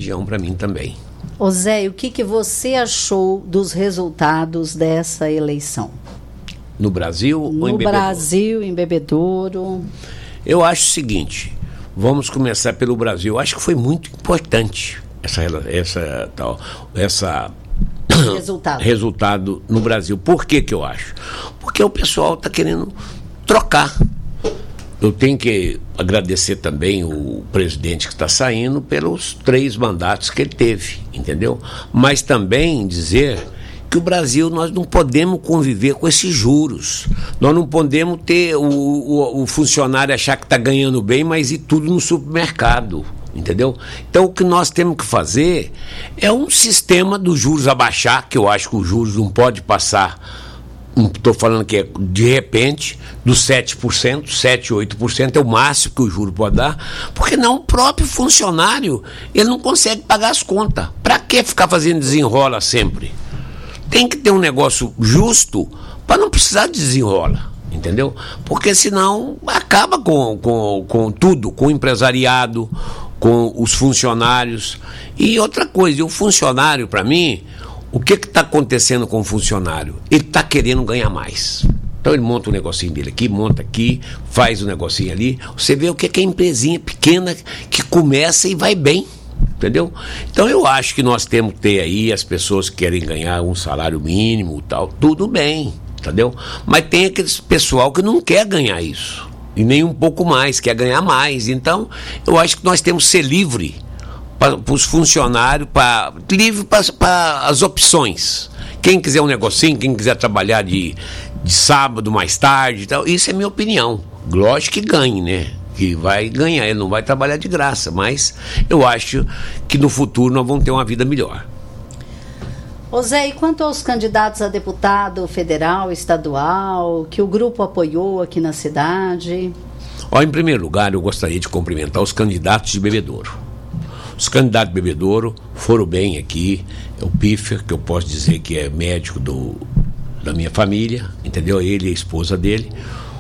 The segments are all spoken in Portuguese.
região para mim também. Ô Zé, o que você achou dos resultados dessa eleição? No Brasil ou em Bebedouro? No Brasil, em Bebedouro. Eu acho o seguinte, vamos começar pelo Brasil. Eu acho que foi muito importante resultado no Brasil. Por que eu acho? Porque o pessoal está querendo trocar. Eu tenho que agradecer também o presidente que está saindo pelos 3 mandatos que ele teve, entendeu? Mas também dizer que o Brasil, nós não podemos conviver com esses juros. Nós não podemos ter o funcionário achar que está ganhando bem, mas ir tudo no supermercado, entendeu? Então o que nós temos que fazer é um sistema dos juros abaixar, que eu acho que os juros não pode passar. Estou falando que é de repente dos 7%, 8% é o máximo que o juro pode dar, porque não o próprio funcionário, ele não consegue pagar as contas. Para que ficar fazendo desenrola sempre? Tem que ter um negócio justo para não precisar de desenrola, entendeu? Porque senão acaba com tudo, com o empresariado, com os funcionários. E outra coisa, o funcionário, para mim, o que está acontecendo com o funcionário? Ele está querendo ganhar mais. Então ele monta um negocinho dele aqui, monta aqui, faz um negocinho ali. Você vê o que é empresinha pequena que começa e vai bem, entendeu? Então eu acho que nós temos que ter aí as pessoas que querem ganhar um salário mínimo e tal, tudo bem, entendeu? Mas tem aquele pessoal que não quer ganhar isso, e nem um pouco mais, quer ganhar mais. Então eu acho que nós temos que ser livre para os funcionários, livre para as opções. Quem quiser um negocinho, quem quiser trabalhar de sábado mais tarde e tal, isso é minha opinião. Lógico que ganhe, né? Que vai ganhar, ele não vai trabalhar de graça, mas eu acho que no futuro nós vamos ter uma vida melhor. Ô Zé, e quanto aos candidatos a deputado federal, estadual, que o grupo apoiou aqui na cidade? Em primeiro lugar, eu gostaria de cumprimentar os candidatos de Bebedouro. Os candidatos de Bebedouro foram bem aqui. É o Piffer, que eu posso dizer que é médico da minha família, entendeu? Ele e a esposa dele.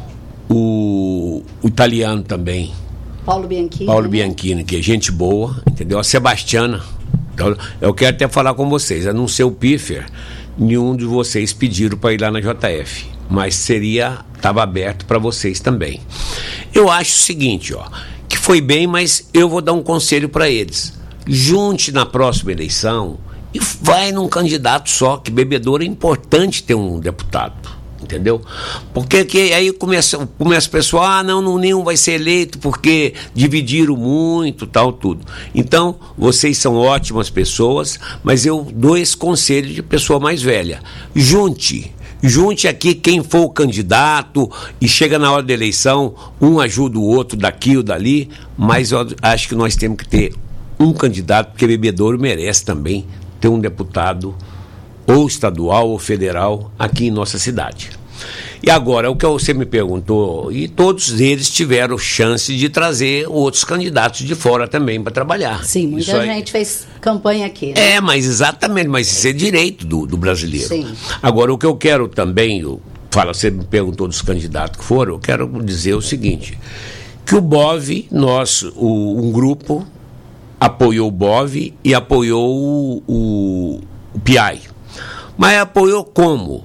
O italiano também, Paulo Bianchini, que é gente boa, entendeu? A Sebastiana. Então, eu quero até falar com vocês, a não ser o Piffer, nenhum de vocês pediram para ir lá na JF, mas estava aberto para vocês também. Eu acho o seguinte, que foi bem, mas eu vou dar um conselho para eles. Junte na próxima eleição e vai num candidato só, que Bebedouro é importante ter um deputado. Entendeu? Porque aí começa o pessoal, nenhum vai ser eleito porque dividiram muito, tal, tudo. Então, vocês são ótimas pessoas, mas eu dou esse conselho de pessoa mais velha. Junte aqui quem for o candidato e chega na hora da eleição, um ajuda o outro daqui ou dali, mas eu acho que nós temos que ter um candidato, porque Bebedouro merece também ter um deputado ou estadual ou federal aqui em nossa cidade. E agora, o que você me perguntou, e todos eles tiveram chance de trazer outros candidatos de fora também para trabalhar. Sim, muita gente fez campanha aqui, né? Mas exatamente, mas isso é direito do brasileiro. Sim. Agora, o que eu quero também, você me perguntou dos candidatos que foram, eu quero dizer o seguinte, que o BOV, um grupo, apoiou o BOV e apoiou o PI. Mas apoiou como?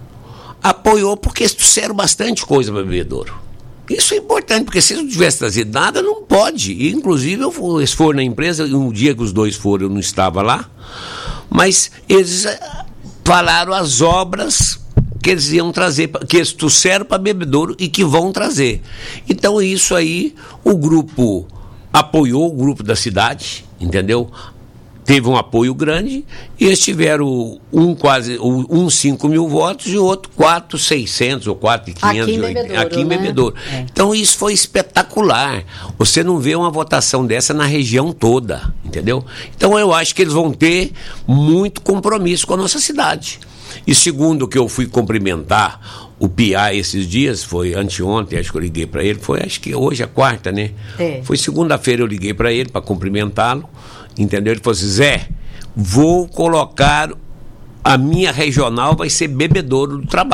Apoiou porque eles trouxeram bastante coisa para Bebedouro. Isso é importante, porque se eles não tivessem trazido nada, não pode. E, inclusive, eles foram na empresa, e um dia que os dois foram, eu não estava lá, mas eles falaram as obras que eles iam trazer, que eles trouxeram para Bebedouro e que vão trazer. Então, isso aí, o grupo apoiou o grupo da cidade, entendeu? Teve um apoio grande e eles tiveram quase 5 mil votos e o outro 4.600 ou 4.500 aqui em Bebedouro. Né? Então isso foi espetacular. Você não vê uma votação dessa na região toda, entendeu? Então eu acho que eles vão ter muito compromisso com a nossa cidade. E segundo que eu fui cumprimentar o PIA esses dias, foi anteontem, acho que eu liguei para ele, acho que hoje é quarta, né? Foi segunda-feira eu liguei para ele para cumprimentá-lo. Entendeu? Ele falou assim, Zé, vou colocar a minha regional, vai ser Bebedouro do Trabalho.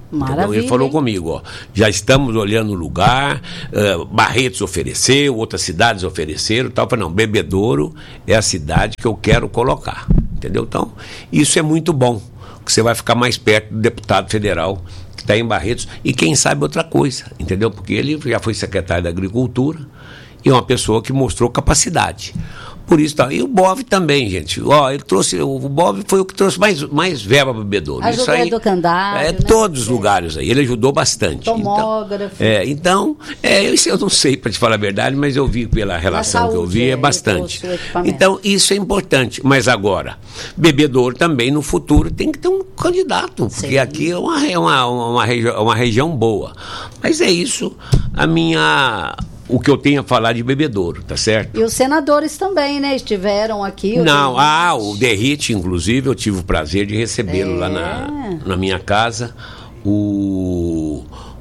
Maravilha. Ele falou comigo, ó, já estamos olhando o lugar, Barretos ofereceu, outras cidades ofereceram, tal. Eu falei, não, Bebedouro é a cidade que eu quero colocar, entendeu? Então, isso é muito bom, que você vai ficar mais perto do deputado federal que está em Barretos, e quem sabe outra coisa, entendeu? Porque ele já foi secretário da Agricultura e é uma pessoa que mostrou capacidade. Por isso, tá. E o BOV também, gente. Ó, ele trouxe, o BOV foi o que trouxe mais verba para o Bebedouro. Ajudou isso aí, educandário, né? Todos os lugares aí. Ele ajudou bastante. Tomógrafo. Então, isso eu não sei, para te falar a verdade, mas eu vi pela relação saúde, que eu vi, é bastante. Então, isso é importante. Mas agora, Bebedouro também, no futuro, tem que ter um candidato, porque sim, aqui é uma região boa. Mas é isso, o que eu tenho a falar de Bebedouro, tá certo? E os senadores também, né? Estiveram aqui. O Derrite, inclusive, eu tive o prazer de recebê-lo lá na minha casa. O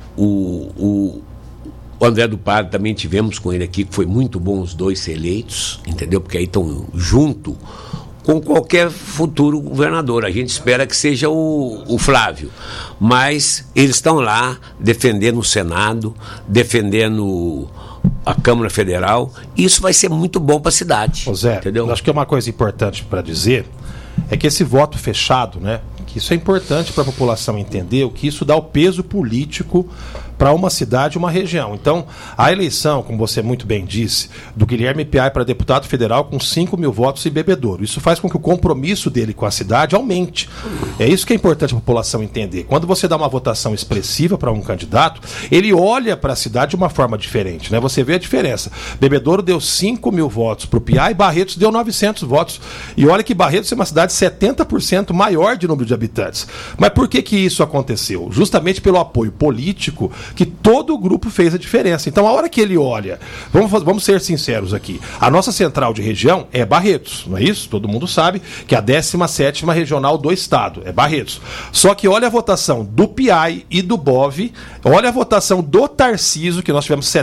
André do Prado também tivemos com ele aqui, que foi muito bom os dois ser eleitos, entendeu? Porque aí estão junto com qualquer futuro governador. A gente espera que seja o Flávio. Mas eles estão lá defendendo o Senado, defendendo a Câmara Federal. Isso vai ser muito bom para a cidade. Ô Zé, entendeu? Acho que é uma coisa importante para dizer, é que esse voto fechado, né? Que isso é importante para a população entender o que isso dá o peso político para uma cidade, uma região. Então, a eleição, como você muito bem disse, do Guilherme Piai para deputado federal com 5 mil votos em Bebedouro. Isso faz com que o compromisso dele com a cidade aumente. É isso que é importante a população entender. Quando você dá uma votação expressiva para um candidato, ele olha para a cidade de uma forma diferente, né? Você vê a diferença. Bebedouro deu 5 mil votos para o Piai, Barretos deu 900 votos. E olha que Barretos é uma cidade 70% maior de número de habitantes. Mas por que isso aconteceu? Justamente pelo apoio político que todo o grupo fez a diferença. Então, a hora que ele olha, vamos ser sinceros aqui, a nossa central de região é Barretos, não é isso? Todo mundo sabe que a 17ª regional do estado é Barretos. Só que olha a votação do Piai e do BOV, olha a votação do Tarcísio, que nós tivemos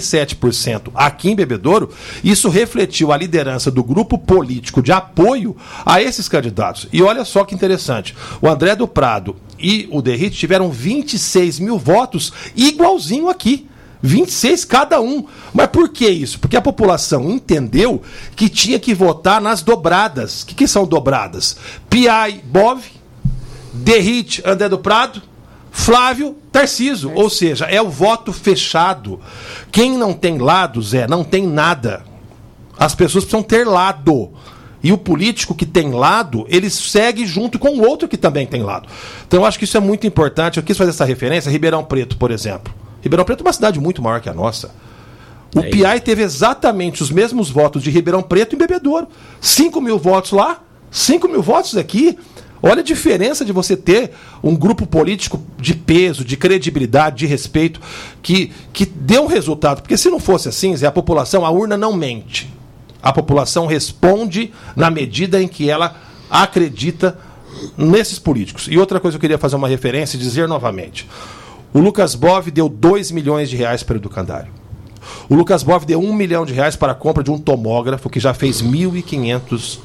77% aqui em Bebedouro. Isso refletiu a liderança do grupo político de apoio a esses candidatos. E olha só que interessante, o André do Prado e o Derrite tiveram 26 mil votos, igualzinho aqui. 26 cada um. Mas por que isso? Porque a população entendeu que tinha que votar nas dobradas. O que são dobradas? Piai, BOV, Derrite, André do Prado, Flávio, Tarcísio. Ou seja, é o voto fechado. Quem não tem lado, Zé, não tem nada. As pessoas precisam ter lado. E o político que tem lado, ele segue junto com o outro que também tem lado. Então eu acho que isso é muito importante. Eu quis fazer essa referência. Ribeirão Preto, por exemplo. Ribeirão Preto é uma cidade muito maior que a nossa. O Piai teve exatamente os mesmos votos de Ribeirão Preto em Bebedouro. 5 mil votos lá, 5 mil votos aqui. Olha a diferença de você ter um grupo político de peso, de credibilidade, de respeito, que deu um resultado. Porque se não fosse assim, Zé, a população, a urna não mente. A população responde na medida em que ela acredita nesses políticos. E outra coisa que eu queria fazer uma referência e dizer novamente. O Lucas Bov deu 2 milhões de reais para o educandário. O Lucas Bov deu 1 milhão de reais para a compra de um tomógrafo que já fez 1.500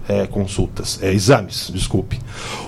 exames, desculpe.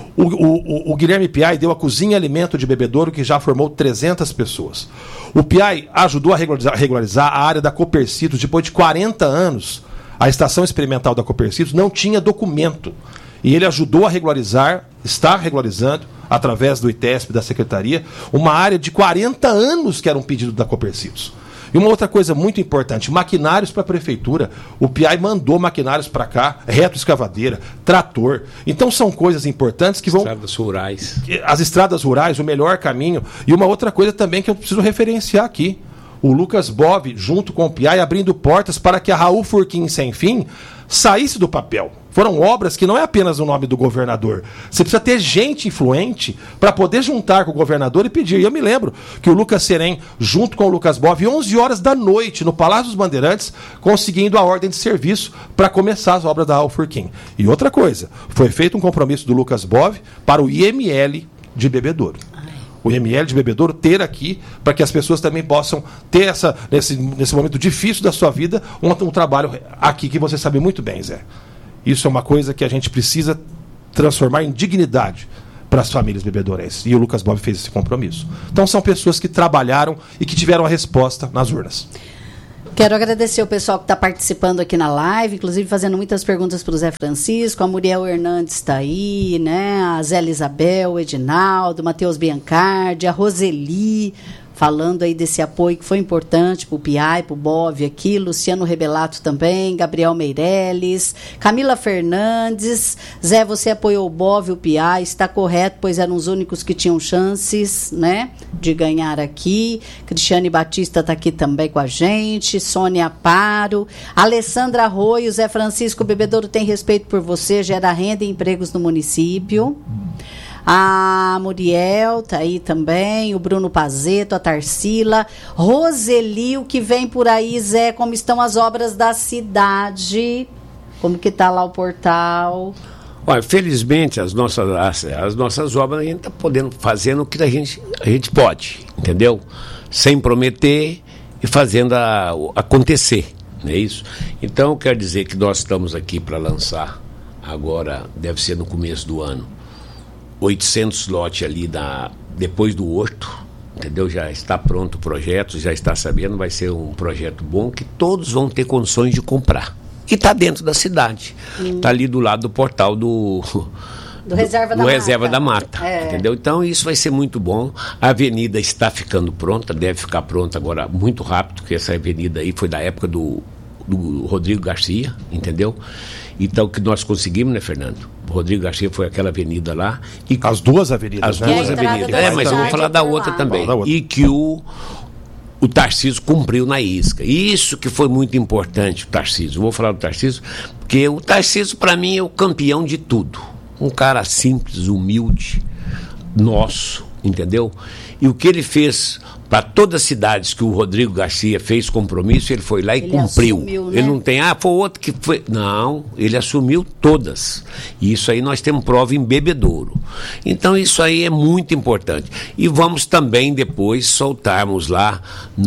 O Guilherme Piai deu a Cozinha Alimento de Bebedouro, que já formou 300 pessoas. O Piai ajudou a regularizar a área da Copercitos. Depois de 40 anos, a estação experimental da Copercitos não tinha documento. E ele ajudou a regularizar, está regularizando, através do ITESP, da Secretaria, uma área de 40 anos que era um pedido da Copercitos. E uma outra coisa muito importante, maquinários para a prefeitura. O Piai mandou maquinários para cá, retroescavadeira, trator. Então são coisas importantes que vão... Estradas rurais. As estradas rurais, o melhor caminho. E uma outra coisa também que eu preciso referenciar aqui. O Lucas Bov, junto com o Piai, abrindo portas para que a Raul Furquim Sem Fim saísse do papel. Foram obras que não é apenas o nome do governador. Você precisa ter gente influente para poder juntar com o governador e pedir. E eu me lembro que o Lucas Serem, junto com o Lucas Bov, 11 horas da noite, no Palácio dos Bandeirantes, conseguindo a ordem de serviço para começar as obras da Raul Furquim. E outra coisa, foi feito um compromisso do Lucas Bov para o IML de Bebedouro. O IML de Bebedouro ter aqui, para que as pessoas também possam ter nesse momento difícil da sua vida, um trabalho aqui que você sabe muito bem, Zé. Isso é uma coisa que a gente precisa transformar em dignidade para as famílias bebedorenses. E o Lucas Bob fez esse compromisso. Então são pessoas que trabalharam e que tiveram a resposta nas urnas. Quero agradecer o pessoal que está participando aqui na live, inclusive fazendo muitas perguntas para o Zé Francisco. A Muriel Hernandes está aí, né? A Zé Isabel, o Edinaldo, Matheus Biancardi, a Roseli, falando aí desse apoio que foi importante para o PIAI, para o BOV aqui, Luciano Rebelato também, Gabriel Meirelles, Camila Fernandes. Zé, você apoiou o BOV, o PIAI, está correto, pois eram os únicos que tinham chances, né, de ganhar aqui. Cristiane Batista está aqui também com a gente, Sônia Paro, Alessandra Arroio, Zé Francisco, o Bebedouro tem respeito por você, gera renda e empregos no município. A Muriel tá aí também, o Bruno Pazeto, a Tarsila, Roseli, o que vem por aí, Zé, como estão as obras da cidade, como que tá lá o portal? Olha, felizmente as nossas obras a gente está podendo fazendo o que a gente pode, entendeu? Sem prometer e fazendo acontecer, não é isso? Então, quero dizer que nós estamos aqui para lançar, agora deve ser no começo do ano, 800 lotes ali depois do Horto, entendeu? Já está pronto o projeto, já está sabendo, vai ser um projeto bom que todos vão ter condições de comprar. E está dentro da cidade, está ali do lado do portal do Reserva da Mata, entendeu? Então isso vai ser muito bom. A avenida está ficando pronta, deve ficar pronta agora muito rápido, porque essa avenida aí foi da época do Rodrigo Garcia, entendeu? Então, o que nós conseguimos, né, Fernando? O Rodrigo Garcia foi aquela avenida lá. E as duas avenidas. As duas avenidas. Mas eu vou falar da outra também. E que o Tarcísio cumpriu na isca. Isso que foi muito importante, o Tarcísio. Vou falar do Tarcísio, porque o Tarcísio, para mim, é o campeão de tudo. Um cara simples, humilde, nosso, entendeu? E o que ele fez para todas as cidades que o Rodrigo Garcia fez compromisso, ele foi lá e cumpriu. Assumiu, né? Ele não tem, foi outro que foi. Não, ele assumiu todas. E isso aí nós temos prova em Bebedouro. Então isso aí é muito importante. E vamos também depois soltarmos lá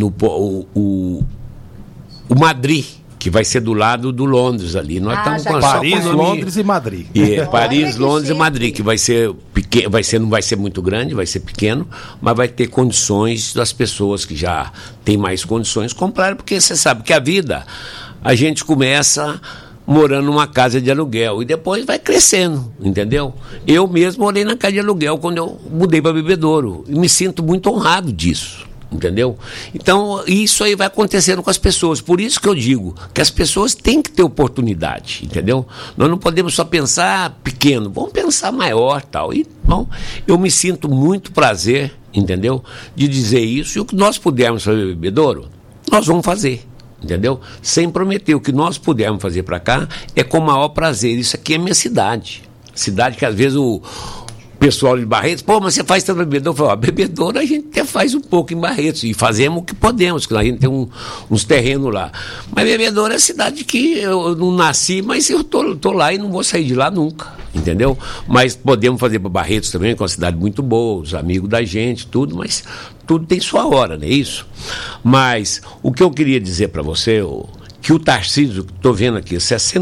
o Madrid, que vai ser do lado do Londres ali. Nós estamos com Paris, Londres e Madrid. Paris, Londres e Madrid, que vai ser pequeno, não vai ser muito grande, vai ser pequeno, mas vai ter condições das pessoas que já têm mais condições comprarem, porque você sabe que a vida, a gente começa morando numa casa de aluguel e depois vai crescendo, entendeu? Eu mesmo morei na casa de aluguel quando eu mudei para Bebedouro e me sinto muito honrado disso. Entendeu? Então, isso aí vai acontecendo com as pessoas. Por isso que eu digo que as pessoas têm que ter oportunidade, entendeu? Nós não podemos só pensar pequeno, vamos pensar maior, tal. Então, eu me sinto muito prazer, entendeu? De dizer isso. E o que nós pudermos fazer, Bebedouro, nós vamos fazer, entendeu? Sem prometer. O que nós pudermos fazer para cá é com o maior prazer. Isso aqui é minha cidade. Cidade que às vezes o pessoal de Barretos, mas você faz tanto Bebedouro? Eu falo, Bebedouro a gente até faz um pouco em Barretos, e fazemos o que podemos, que a gente tem uns terrenos lá. Mas Bebedouro é a cidade que eu não nasci, mas eu tô lá e não vou sair de lá nunca, entendeu? Mas podemos fazer para Barretos também, que é uma cidade muito boa, os amigos da gente, tudo, mas tudo tem sua hora, não é isso? Mas o que eu queria dizer para você, que o Tarcísio, estou vendo aqui,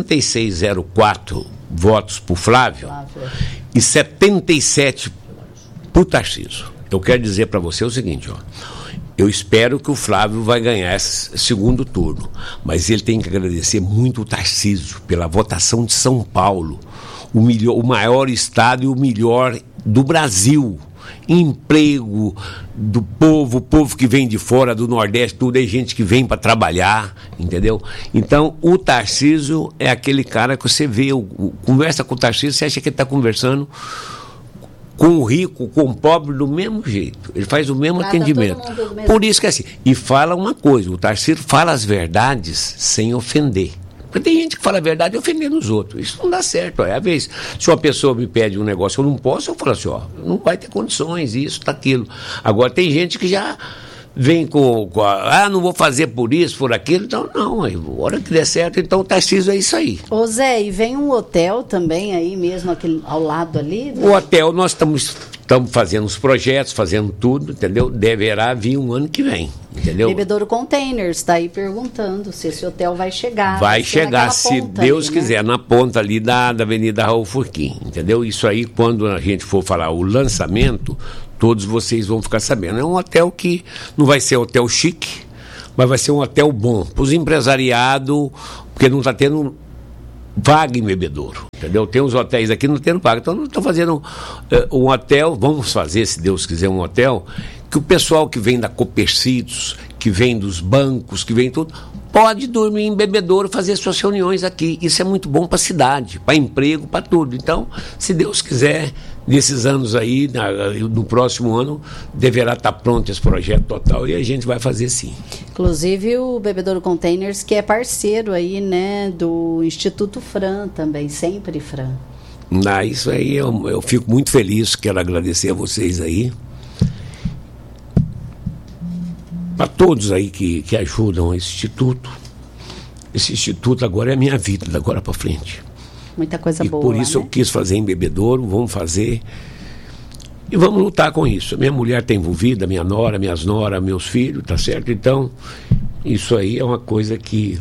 6604 votos para o Flávio e 77 para o Tarcísio. Eu quero dizer para você o seguinte, eu espero que o Flávio vai ganhar esse segundo turno, mas ele tem que agradecer muito o Tarcísio pela votação de São Paulo, o maior estado e o melhor do Brasil. Emprego do povo, o povo que vem de fora, do Nordeste, tudo é gente que vem para trabalhar, entendeu? Então, o Tarcísio é aquele cara que você vê, conversa com o Tarcísio, você acha que ele está conversando com o rico, com o pobre, do mesmo jeito. Ele faz o mesmo atendimento. Por isso que é assim. E fala uma coisa, o Tarcísio fala as verdades sem ofender. Porque tem gente que fala a verdade ofendendo os outros. Isso não dá certo. Às vezes, se uma pessoa me pede um negócio, eu não posso, eu falo assim, não vai ter condições, isso, aquilo. Agora, tem gente que já vem não vou fazer por isso, por aquilo. Então, não, a hora que der certo, então o Tarcísio é isso aí. Ô Zé, e vem um hotel também aí mesmo, ao lado ali? O hotel, nós estamos estamos fazendo os projetos, fazendo tudo, entendeu? Deverá vir um ano que vem, entendeu? Bebedouro Containers está aí perguntando se esse hotel vai chegar. Vai chegar, se Deus ali, quiser, né? Na ponta ali da Avenida Raul Furquim, entendeu? Isso aí, quando a gente for falar o lançamento, todos vocês vão ficar sabendo. É um hotel que não vai ser hotel chique, mas vai ser um hotel bom para os empresariados, porque não está tendo vaga em Bebedouro, entendeu? Tem uns hotéis aqui não tendo vaga, então não estou fazendo um hotel, vamos fazer, se Deus quiser, um hotel que o pessoal que vem da Copercitos, que vem dos bancos, que vem tudo, pode dormir em Bebedouro, fazer suas reuniões aqui. Isso é muito bom para a cidade, para emprego, para tudo. Então, se Deus quiser, nesses anos aí, no próximo ano, deverá estar pronto esse projeto total e a gente vai fazer sim. Inclusive o Bebedouro Containers, que é parceiro aí, né, do Instituto Fran também, sempre Fran. Isso aí eu fico muito feliz, quero agradecer a vocês aí. Para todos aí que ajudam esse instituto. Esse instituto agora é a minha vida, da agora para frente. Muita coisa boa, por isso, né? Eu quis fazer em Bebedouro, vamos fazer. E vamos lutar com isso. A minha mulher está envolvida, minha nora, minhas noras, meus filhos, tá certo? Então, isso aí é uma coisa que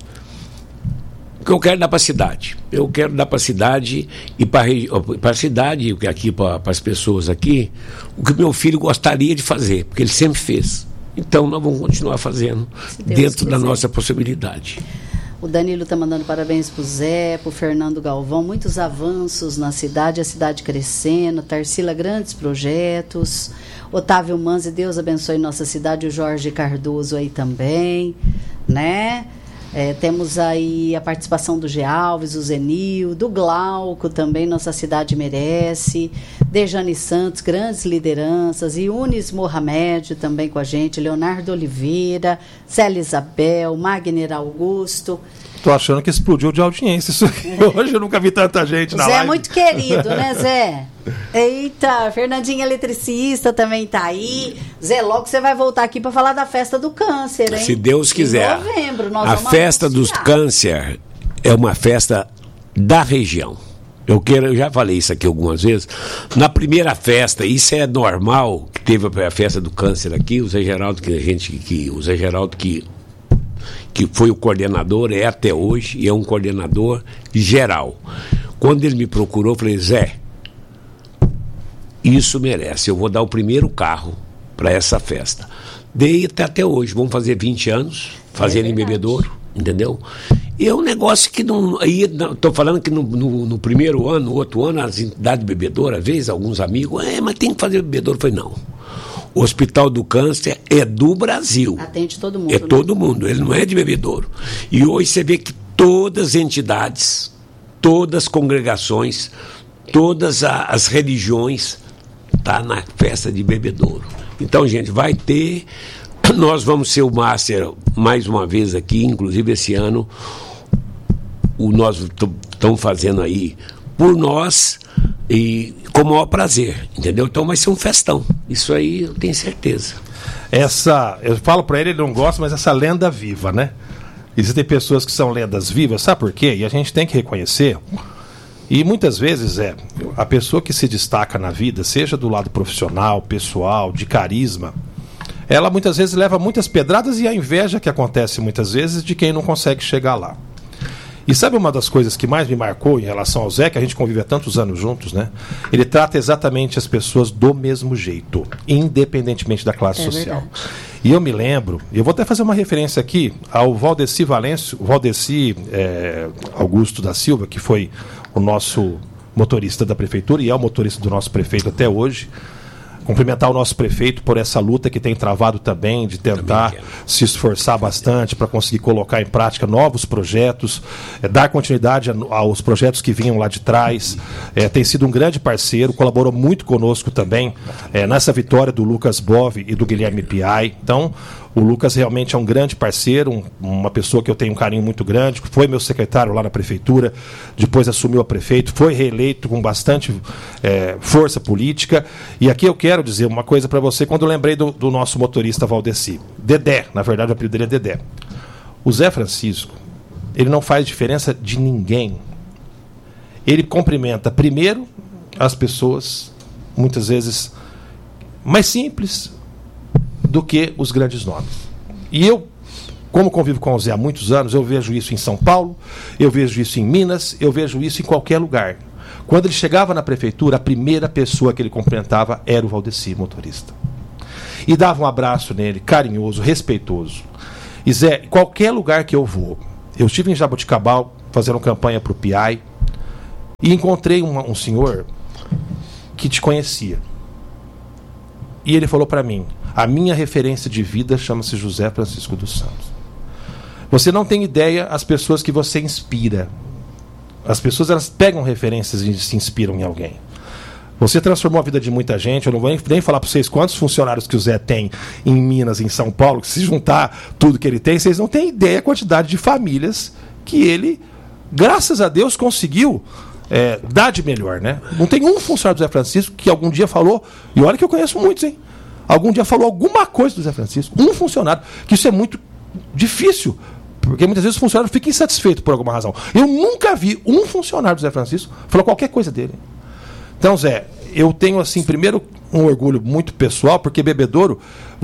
eu quero dar para a cidade. Eu quero dar para a cidade e para a cidade, aqui para as pessoas aqui, o que meu filho gostaria de fazer, porque ele sempre fez. Então, nós vamos continuar fazendo dentro da nossa possibilidade. O Danilo está mandando parabéns para o Zé, para o Fernando Galvão. Muitos avanços na cidade, a cidade crescendo. Tarsila, grandes projetos. Otávio Manzi, Deus abençoe nossa cidade. O Jorge Cardoso aí também, né? Temos aí a participação do G. Alves, o Zenil, do Glauco também, nossa cidade merece. Dejane Santos, grandes lideranças. Yunis Mohamed também com a gente. Leonardo Oliveira, Célia Isabel, Magner Augusto. Tô achando que explodiu de audiência isso aqui. Hoje eu nunca vi tanta gente na live. Zé é muito querido, né, Zé? Eita, Fernandinha eletricista também tá aí. Zé, logo você vai voltar aqui para falar da festa do câncer, hein? Se Deus quiser. Em novembro, nós a festa do câncer é uma festa da região. Eu já falei isso aqui algumas vezes. Na primeira festa, isso é normal, que teve a festa do câncer aqui, o Zé Geraldo, que foi o coordenador, é até hoje, e é um coordenador geral. Quando ele me procurou, eu falei, Zé, isso merece, eu vou dar o primeiro carro para essa festa. Dei até hoje, vamos fazer 20 anos, fazendo em Bebedouro, entendeu? E é um negócio que não. Estou falando que no primeiro ano, no outro ano, as entidades de Bebedouro, às vezes, alguns amigos, mas tem que fazer Bebedouro. Eu falei, não. O Hospital do Câncer é do Brasil. Atende todo mundo. É todo mundo, ele não é de Bebedouro. E hoje você vê que todas as entidades, todas as congregações, todas as religiões estão na festa de Bebedouro. Então, gente, vai ter. Nós vamos ser o Master mais uma vez aqui, inclusive esse ano. Nós estamos fazendo aí por nós e com o maior prazer, entendeu? Então vai ser um festão, isso aí eu tenho certeza. Eu falo para ele não gosta, mas essa lenda viva, né? Existem pessoas que são lendas vivas, sabe por quê? E a gente tem que reconhecer, e muitas vezes a pessoa que se destaca na vida, seja do lado profissional, pessoal, de carisma, ela muitas vezes leva muitas pedradas e a inveja que acontece muitas vezes de quem não consegue chegar lá. E sabe uma das coisas que mais me marcou em relação ao Zé, que a gente convive há tantos anos juntos, né? Ele trata exatamente as pessoas do mesmo jeito, independentemente da classe social. Verdade. E eu me lembro, e eu vou até fazer uma referência aqui ao Valdeci Augusto da Silva, que foi o nosso motorista da prefeitura e é o motorista do nosso prefeito até hoje. Cumprimentar o nosso prefeito por essa luta que tem travado também, de tentar se esforçar bastante para conseguir colocar em prática novos projetos, dar continuidade aos projetos que vinham lá de trás. Tem sido um grande parceiro, colaborou muito conosco também nessa vitória do Lucas Bove e do Guilherme Piai. Então, o Lucas realmente é um grande parceiro, uma pessoa que eu tenho um carinho muito grande, foi meu secretário lá na prefeitura, depois assumiu a prefeito, foi reeleito com bastante força política. E aqui eu quero dizer uma coisa para você, quando eu lembrei do nosso motorista Valdeci. Dedé, na verdade o apelido dele é Dedé. O Zé Francisco, ele não faz diferença de ninguém. Ele cumprimenta primeiro as pessoas muitas vezes, mais simples do que os grandes nomes. E eu, como convivo com o Zé há muitos anos, eu vejo isso em São Paulo, eu vejo isso em Minas, eu vejo isso em qualquer lugar. Quando ele chegava na prefeitura, a primeira pessoa que ele cumprimentava era o Valdeci, motorista. E dava um abraço nele, carinhoso, respeitoso. E Zé, qualquer lugar que eu vou, eu estive em Jaboticabal fazendo campanha para o PI e encontrei um senhor que te conhecia. E ele falou para mim, a minha referência de vida chama-se José Francisco dos Santos. Você não tem ideia as pessoas que você inspira. As pessoas, elas pegam referências e se inspiram em alguém. Você transformou a vida de muita gente. Eu não vou nem falar para vocês quantos funcionários que o Zé tem em Minas, em São Paulo, que se juntar tudo que ele tem, vocês não têm ideia a quantidade de famílias que ele, graças a Deus, conseguiu dar de melhor, né? Não tem um funcionário do Zé Francisco que algum dia falou, e olha que eu conheço muitos, hein? Algum dia falou alguma coisa do Zé Francisco, um funcionário, que isso é muito difícil, porque muitas vezes o funcionário fica insatisfeito por alguma razão. Eu nunca vi um funcionário do Zé Francisco falar qualquer coisa dele. Então, Zé, eu tenho, assim, primeiro um orgulho muito pessoal, porque Bebedouro,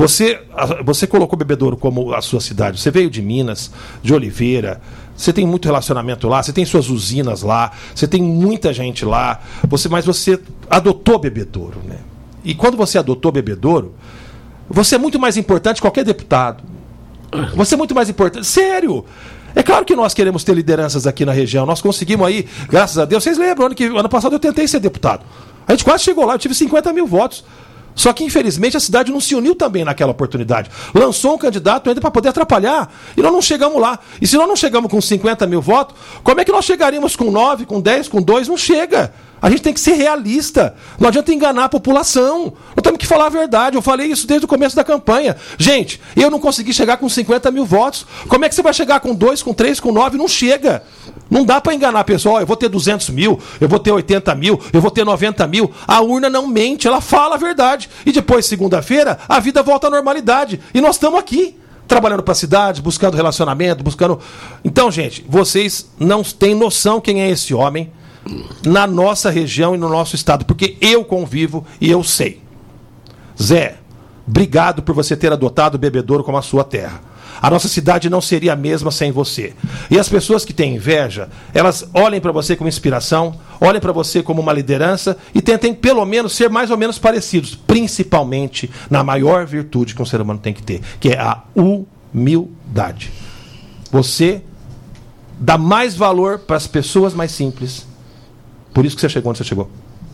você colocou Bebedouro como a sua cidade. Você veio de Minas, de Oliveira, você tem muito relacionamento lá, você tem suas usinas lá, você tem muita gente lá, mas você adotou Bebedouro, né? E quando você adotou Bebedouro, você é muito mais importante que qualquer deputado. Você é muito mais importante. Sério! É claro que nós queremos ter lideranças aqui na região. Nós conseguimos aí, graças a Deus. Vocês lembram, ano passado eu tentei ser deputado. A gente quase chegou lá, eu tive 50 mil votos. Só que, infelizmente, a cidade não se uniu também naquela oportunidade. Lançou um candidato ainda para poder atrapalhar. E nós não chegamos lá. E se nós não chegamos com 50 mil votos, como é que nós chegaríamos com 9, com 10, com 2? Não chega. A gente tem que ser realista. Não adianta enganar a população. Nós temos que falar a verdade. Eu falei isso desde o começo da campanha. Gente, eu não consegui chegar com 50 mil votos. Como é que você vai chegar com 2, com 3, com 9? Não chega. Não dá para enganar a pessoa. Eu vou ter 200 mil, eu vou ter 80 mil, eu vou ter 90 mil. A urna não mente, ela fala a verdade. E depois, segunda-feira, a vida volta à normalidade. E nós estamos aqui, trabalhando para a cidade, buscando relacionamento, buscando... Então, gente, vocês não têm noção quem é esse homem na nossa região e no nosso estado, porque eu convivo e eu sei. Zé, obrigado por você ter adotado o Bebedouro como a sua terra. A nossa cidade não seria a mesma sem você. E as pessoas que têm inveja, elas olhem para você como inspiração, olhem para você como uma liderança e tentem pelo menos ser mais ou menos parecidos, principalmente na maior virtude que um ser humano tem que ter, que é a humildade. Você dá mais valor para as pessoas mais simples. Por isso que você chegou onde você chegou.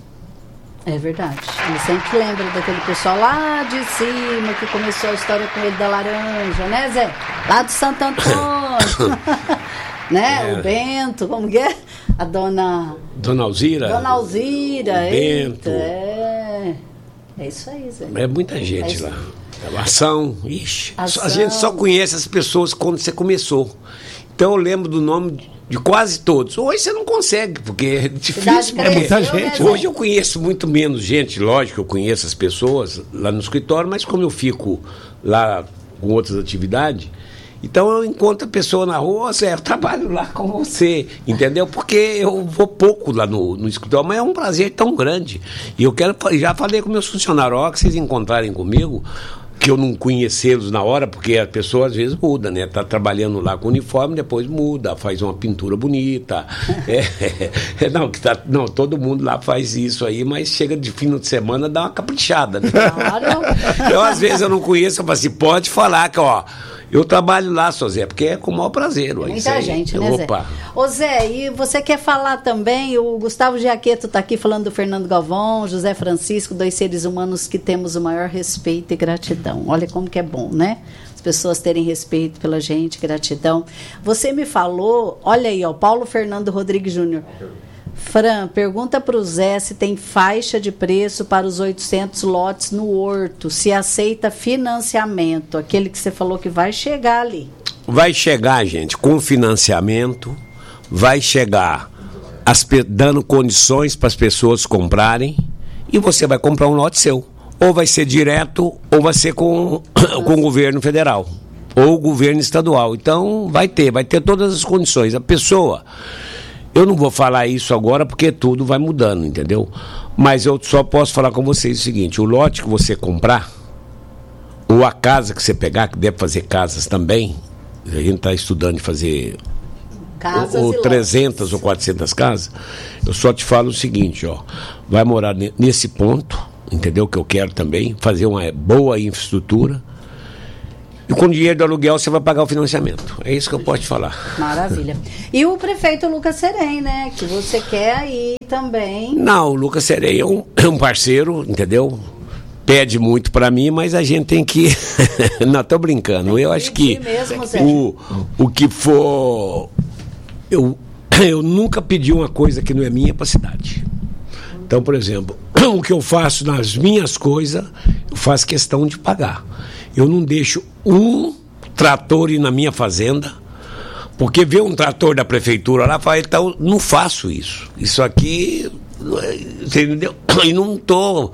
É verdade. Ele sempre lembra daquele pessoal lá de cima que começou a história com ele da laranja, né, Zé? Lá do Santo Antônio. Né? O Bento, como que é? A dona Alzira. Dona Alzira. Bento. É isso aí, Zé. É muita gente lá. A ação, ixi. A gente só conhece as pessoas quando você começou. Então eu lembro do nome de quase todos. Hoje você não consegue, porque é difícil. É muita gente. Hoje eu conheço muito menos gente. Lógico que eu conheço as pessoas lá no escritório, mas como eu fico lá com outras atividades, então eu encontro a pessoa na rua, Zé, eu trabalho lá com você, entendeu? Porque eu vou pouco lá no escritório, mas é um prazer tão grande. E eu já falei com meus funcionários, ó, que vocês encontrarem comigo, que eu não conhecê-los na hora, porque a pessoa às vezes muda, né? Tá trabalhando lá com uniforme, depois muda, faz uma pintura bonita. Não, todo mundo lá faz isso aí, mas chega de fim de semana, dá uma caprichada, né? Claro. Então, às vezes eu não conheço, eu falo assim, pode falar que, ó, eu trabalho lá, seu Zé, porque é com o maior prazer. Muita gente, né, Zé? Ô, Zé, e você quer falar também, o Gustavo Giaqueto está aqui falando do Fernando Galvão, José Francisco, 2 seres humanos que temos o maior respeito e gratidão. Olha como que é bom, né? As pessoas terem respeito pela gente, gratidão. Você me falou, olha aí, ó, Paulo Fernando Rodrigues Júnior. Fran, pergunta para o Zé se tem faixa de preço para os 800 lotes no Horto, se aceita financiamento, aquele que você falou que vai chegar ali. Vai chegar, gente, com financiamento, vai chegar dando condições para as pessoas comprarem e você vai comprar um lote seu. Ou vai ser direto, ou vai ser com o governo federal, ou o governo estadual. Então, vai ter todas as condições. A pessoa... Eu não vou falar isso agora porque tudo vai mudando, entendeu? Mas eu só posso falar com vocês o seguinte: o lote que você comprar, ou a casa que você pegar, que deve fazer casas também, a gente está estudando de fazer ou 300 ou 400 casas, eu só te falo o seguinte, ó, vai morar nesse ponto, entendeu? Que eu quero também, fazer uma boa infraestrutura. E com o dinheiro do aluguel você vai pagar o financiamento. É isso que eu posso te falar. Maravilha. E o prefeito Lucas Serem, né? Que você quer aí também. Não, o Lucas Serem é um parceiro, entendeu? Pede muito para mim, mas a gente tem que... Não, tô brincando. Eu acho que mesmo, o que for... Eu nunca pedi uma coisa que não é minha para a cidade. Então, por exemplo, o que eu faço nas minhas coisas, eu faço questão de pagar. Eu não deixo um trator ir na minha fazenda, porque ver um trator da prefeitura lá, fala, então, não faço isso. Isso aqui, você entendeu? E não estou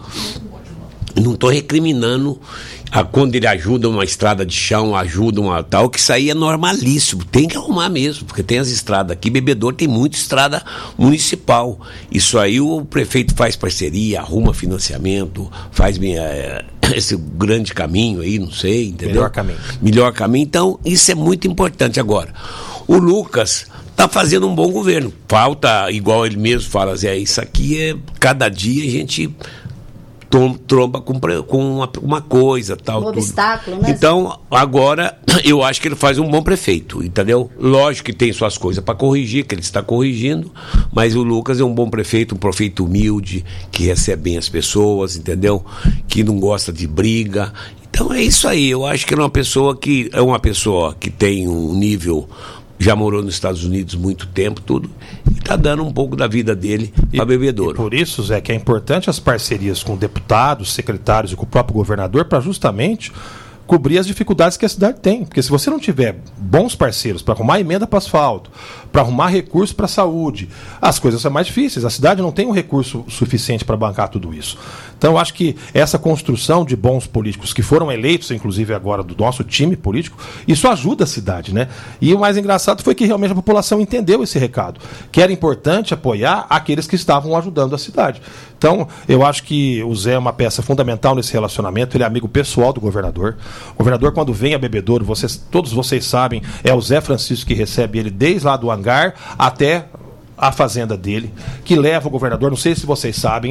recriminando quando ele ajuda uma estrada de chão, ajuda uma tal, que isso aí é normalíssimo, tem que arrumar mesmo, porque tem as estradas aqui, Bebedouro tem muita estrada municipal, isso aí o prefeito faz parceria, arruma financiamento, faz esse grande caminho aí, não sei, entendeu? Melhor caminho, então isso é muito importante. Agora, o Lucas está fazendo um bom governo, falta, igual ele mesmo fala, Zé, isso aqui é, cada dia a gente... tromba com uma coisa, tal. Um obstáculo, né? Então, agora, eu acho que ele faz um bom prefeito, entendeu? Lógico que tem suas coisas para corrigir, que ele está corrigindo, mas o Lucas é um bom prefeito, um prefeito humilde, que recebe bem as pessoas, entendeu? Que não gosta de briga. Então, é isso aí. Eu acho que é uma pessoa que tem um nível... Já morou nos Estados Unidos muito tempo, tudo, e está dando um pouco da vida dele para Bebedouro. E por isso, Zé, que é importante as parcerias com deputados, secretários e com o próprio governador para justamente cobrir as dificuldades que a cidade tem. Porque se você não tiver bons parceiros para arrumar emenda para asfalto, para arrumar recurso para saúde, as coisas são mais difíceis. A cidade não tem um recurso suficiente para bancar tudo isso. Então, eu acho que essa construção de bons políticos que foram eleitos, inclusive agora do nosso time político, isso ajuda a cidade, né? E o mais engraçado foi que realmente a população entendeu esse recado, que era importante apoiar aqueles que estavam ajudando a cidade. Então, eu acho que o Zé é uma peça fundamental nesse relacionamento, ele é amigo pessoal do governador. O governador, quando vem a Bebedouro, todos vocês sabem, é o Zé Francisco que recebe ele desde lá do hangar até a fazenda dele, que leva o governador, não sei se vocês sabem,